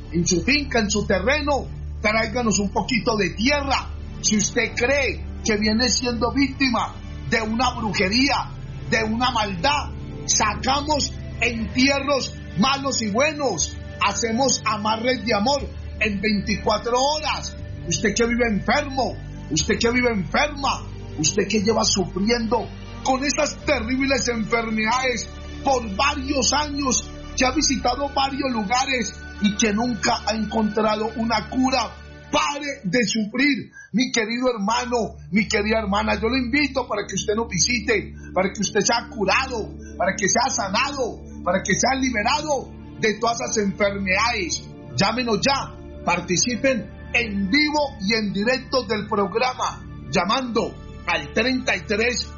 en su finca, en su terreno, tráiganos un poquito de tierra. Si usted cree que viene siendo víctima de una brujería, de una maldad, sacamos entierros malos y buenos, hacemos amarres de amor en 24 horas. Usted que vive enfermo, usted que vive enferma, usted que lleva sufriendo con esas terribles enfermedades por varios años, que ha visitado varios lugares y que nunca ha encontrado una cura, pare de sufrir, mi querido hermano, mi querida hermana. Yo lo invito para que usted nos visite, para que usted sea curado, para que sea sanado, para que sea liberado de todas esas enfermedades. Llámenos ya, participen en vivo y en directo del programa, llamando al 33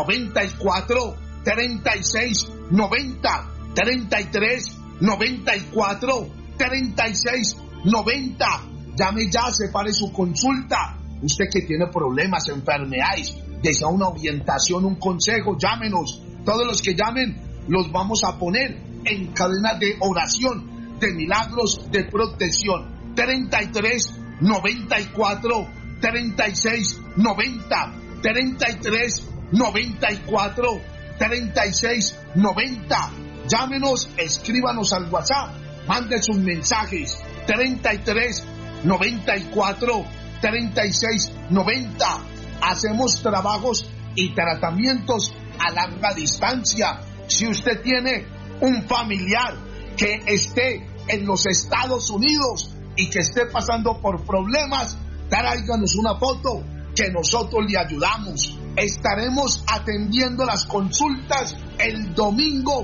94 36 90, 33 94 36 90. Llame ya, separe su consulta. Usted que tiene problemas, enfermedades, desea una orientación, un consejo, llámenos. Todos los que llamen los vamos a poner en cadena de oración, de milagros, de protección. 33 94 36 90, 33 94 36 90. Llámenos, escríbanos al WhatsApp, mande sus mensajes. 33 94 36 90. Hacemos trabajos y tratamientos a larga distancia. Si usted tiene un familiar que esté en los Estados Unidos y que esté pasando por problemas, tráiganos una foto que nosotros le ayudamos. Estaremos atendiendo las consultas el domingo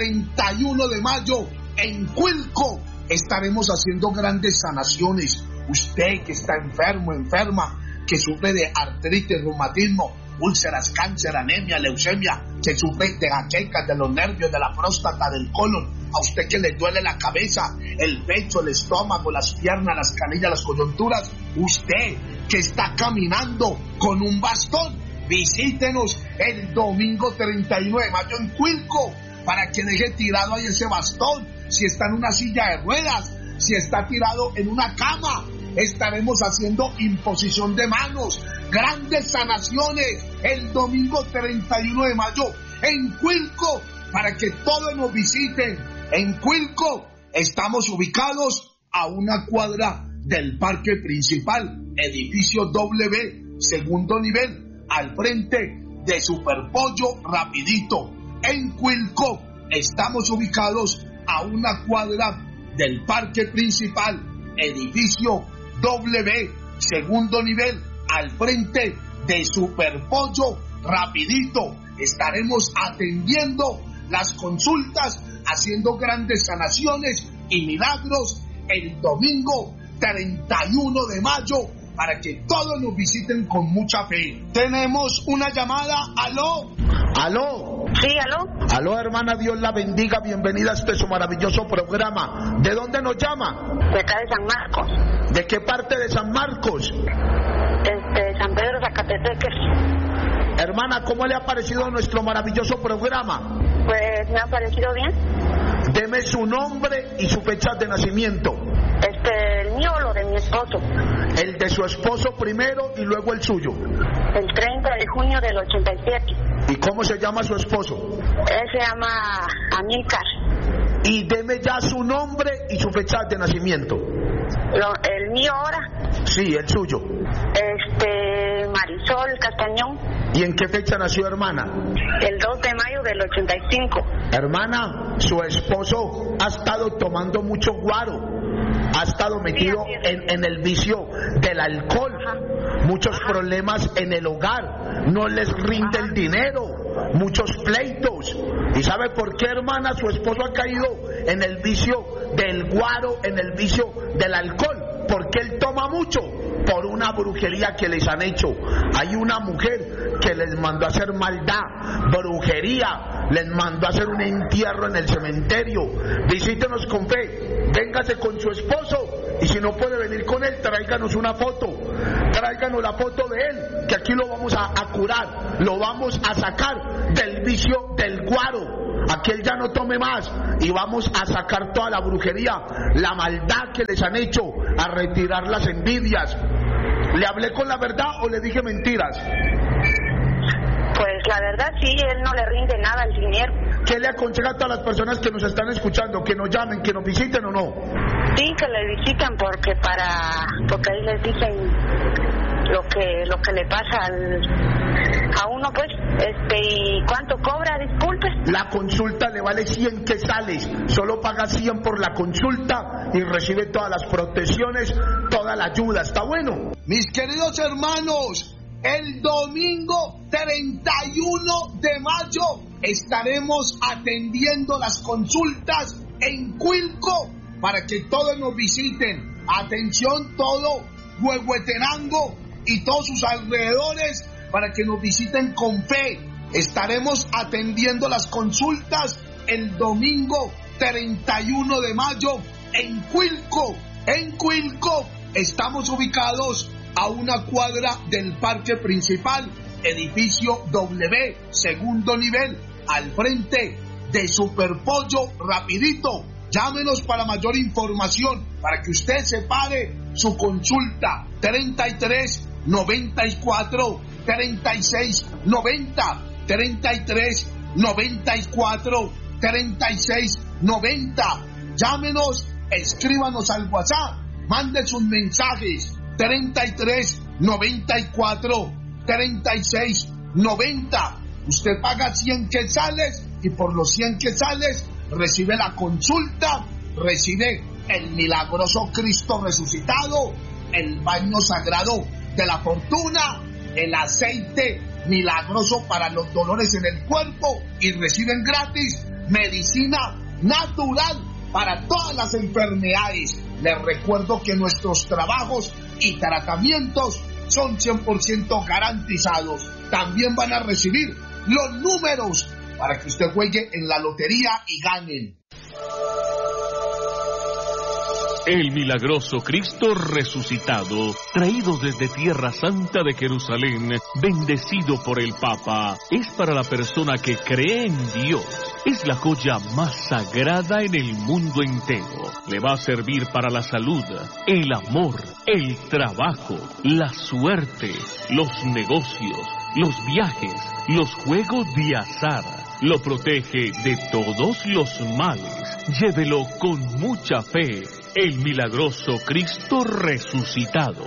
31 de mayo en Cuilco. Estaremos haciendo grandes sanaciones. Usted que está enfermo, enferma, que sufre de artritis, reumatismo, úlceras, cáncer, anemia, leucemia, que sufre de jaquecas, de los nervios, de la próstata, del colon, a usted que le duele la cabeza, el pecho, el estómago, las piernas, las canillas, las coyunturas, usted que está caminando con un bastón, visítenos el domingo 31 de mayo en Cuilco, para que deje tirado ahí ese bastón. Si está en una silla de ruedas, si está tirado en una cama, estaremos haciendo imposición de manos, grandes sanaciones el domingo 31 de mayo en Cuilco, para que todos nos visiten. En Cuilco estamos ubicados a una cuadra del parque principal, edificio W, segundo nivel, al frente de Superpollo Rapidito. En Cuilco estamos ubicados a una cuadra del parque principal, edificio W, segundo nivel, al frente de Superpollo Rapidito. Estaremos atendiendo las consultas, haciendo grandes sanaciones y milagros el domingo 31 de mayo, para que todos nos visiten con mucha fe. Tenemos una llamada. ¿Aló? ¿Aló? Sí, ¿aló? Aló, hermana, Dios la bendiga. Bienvenida a este su maravilloso programa. ¿De dónde nos llama? De acá de San Marcos. ¿De qué parte de San Marcos? De San Pedro Zacatepeques. Hermana, ¿cómo le ha parecido nuestro maravilloso programa? Pues me ha parecido bien. Deme su nombre y su fecha de nacimiento. El mío o lo de mi esposo. El de su esposo primero y luego el suyo. El 30 de junio del 87. ¿Y cómo se llama su esposo? Él se llama Amílcar. Y deme ya su nombre y su fecha de nacimiento. ¿El mío ahora? Sí, el suyo. Marisol Castañón. ¿Y en qué fecha nació, hermana? El 2 de mayo del 85. Hermana, su esposo ha estado tomando mucho guaro, ha estado metido en el vicio del alcohol. Ajá. Muchos problemas en el hogar, no les rinde el dinero, muchos pleitos. ¿Y sabe por qué, hermana? Su esposo ha caído en el vicio del guaro, en el vicio del alcohol, porque él toma mucho por una brujería que les han hecho. Hay una mujer que les mandó a hacer maldad, brujería, les mandó a hacer un entierro en el cementerio. Visítenos con fe, véngase con su esposo, y si no puede venir con él, tráiganos una foto, tráiganos la foto de él, que aquí lo vamos a curar, lo vamos a sacar del vicio del guaro. aquel ya no tome más y vamos a sacar toda la brujería, la maldad que les han hecho, a retirar las envidias. ¿Le hablé con la verdad o le dije mentiras? Pues la verdad sí, él no le rinde nada el dinero. ¿Qué le aconseja a todas las personas que nos están escuchando? ¿Que nos llamen, que nos visiten o no? Sí, que le visiten porque ahí les dicen lo que le pasa a uno, pues, ¿y cuánto cobra? Disculpe. La consulta le vale 100 quetzales, solo paga 100 por la consulta y recibe todas las protecciones, toda la ayuda. ¿Está bueno? Mis queridos hermanos, el domingo 31 de mayo estaremos atendiendo las consultas en Cuilco para que todos nos visiten. Atención, todo Huehuetenango y todos sus alrededores, para que nos visiten con fe. Estaremos atendiendo las consultas el domingo 31 de mayo en Cuilco. En Cuilco estamos ubicados a una cuadra del parque principal, edificio W, segundo nivel, al frente de Superpollo Rapidito. Llámenos para mayor información, para que usted separe su consulta. 33 94 36 90, 33 94 36 90. Llámenos, escríbanos al WhatsApp, mande sus mensajes. 33 94 36 90. Usted paga 100 quetzales y por los 100 quetzales recibe la consulta, recibe el milagroso Cristo resucitado, el baño sagrado de la fortuna, el aceite milagroso para los dolores en el cuerpo y reciben gratis medicina natural para todas las enfermedades. Les recuerdo que nuestros trabajos y tratamientos son 100% garantizados. También van a recibir los números para que usted juegue en la lotería y ganen. El milagroso Cristo resucitado, traído desde Tierra Santa de Jerusalén, bendecido por el Papa, es para la persona que cree en Dios. Es la joya más sagrada en el mundo entero. Le va a servir para la salud, el amor, el trabajo, la suerte, los negocios, los viajes, los juegos de azar. Lo protege de todos los males. Llévelo con mucha fe. El milagroso Cristo resucitado.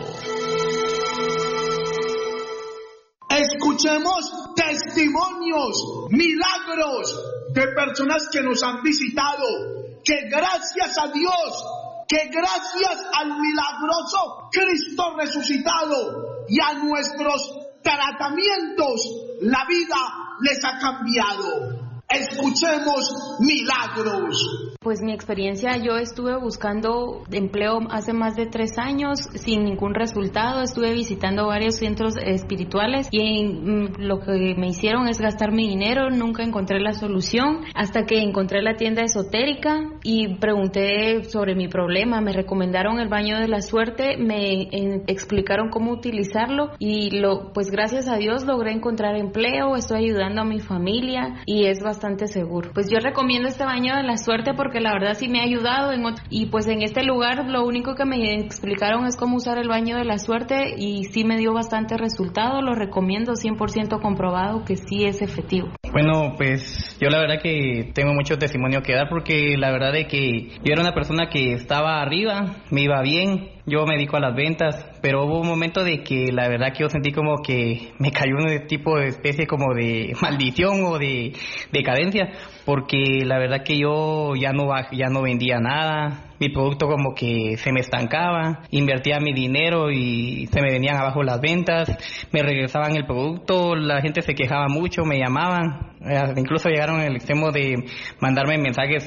Escuchemos testimonios, milagros de personas que nos han visitado, que gracias a Dios, que gracias al milagroso Cristo resucitado y a nuestros tratamientos, la vida les ha cambiado. Escuchemos milagros. Pues mi experiencia, yo estuve buscando empleo hace más de 3 años sin ningún resultado. Estuve visitando varios centros espirituales y lo que me hicieron es gastar mi dinero. Nunca encontré la solución hasta que encontré la tienda esotérica y pregunté sobre mi problema. Me recomendaron el baño de la suerte, me explicaron cómo utilizarlo y pues gracias a Dios logré encontrar empleo. Estoy ayudando a mi familia y es bastante seguro. Pues yo recomiendo este baño de la suerte porque la verdad sí me ha ayudado y pues en este lugar lo único que me explicaron es cómo usar el baño de la suerte y sí me dio bastante resultado. Lo recomiendo, 100% comprobado que sí es efectivo. Bueno, pues yo la verdad que tengo mucho testimonio que dar porque la verdad de que yo era una persona que estaba arriba, me iba bien, yo me dedico a las ventas, pero hubo un momento de que la verdad que yo sentí como que me cayó un tipo de especie como de maldición o de decadencia, porque la verdad que yo ya no vendía nada, mi producto como que se me estancaba, invertía mi dinero y se me venían abajo las ventas, me regresaban el producto, la gente se quejaba mucho, me llamaban, incluso llegaron al extremo de mandarme mensajes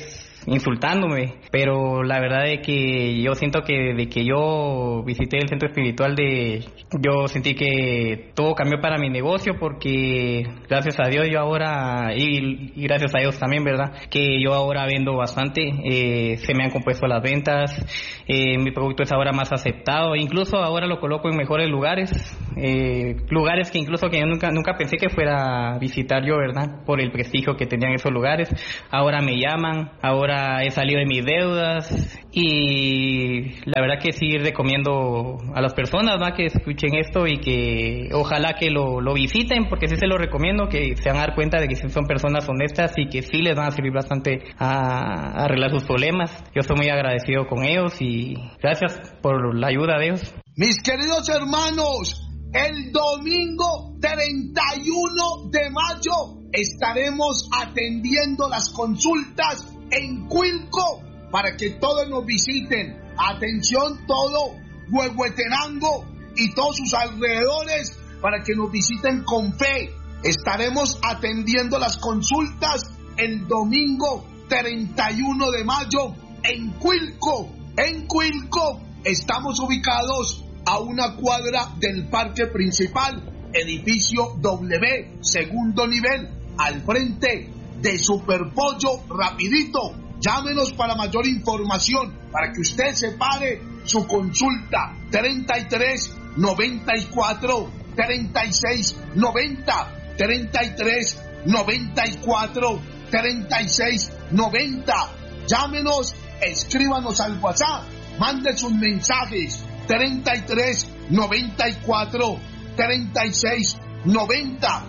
insultándome, pero la verdad es que yo siento que desde que yo visité el centro espiritual yo sentí que todo cambió para mi negocio, porque gracias a Dios yo ahora, y gracias a Dios también, ¿verdad?, que yo ahora vendo bastante, se me han compuesto las ventas, mi producto es ahora más aceptado, incluso ahora lo coloco en mejores lugares que incluso que yo nunca pensé que fuera a visitar yo, ¿verdad?, por el prestigio que tenían esos lugares. Ahora me llaman, ahora he salido de mis deudas, y la verdad que sí recomiendo a las personas, ¿va?, que escuchen esto y que ojalá que lo visiten, porque sí se lo recomiendo, que se van a dar cuenta de que son personas honestas y que sí les van a servir bastante a arreglar sus problemas. Yo estoy muy agradecido con ellos y gracias por la ayuda de ellos. Mis queridos hermanos, el domingo 31 de mayo estaremos atendiendo las consultas en Cuilco para que todos nos visiten. Atención, todo Huehuetenango y todos sus alrededores, para que nos visiten con fe. Estaremos atendiendo las consultas el domingo 31 de mayo en Cuilco. En Cuilco estamos ubicados a una cuadra del parque principal, edificio W, segundo nivel, al frente de Superpollo Rapidito. Llámenos para mayor información, para que usted separe su consulta. 33 94 36 90, 33 94 36 90. Llámenos, escríbanos al WhatsApp, mande sus mensajes. 33 94 36 90.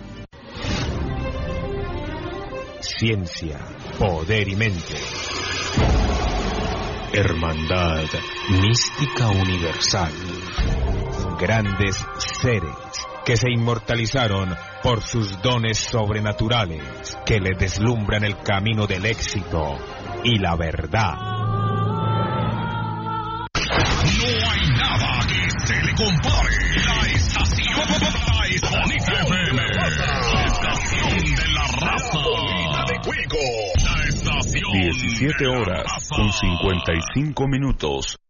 Ciencia, poder y mente. Hermandad mística universal. Grandes seres que se inmortalizaron por sus dones sobrenaturales, que les deslumbran el camino del éxito y la verdad. No hay nada que se le compare. La estación FM, la estación de la raza de Cuilco, la estación 17 horas con 55 minutos.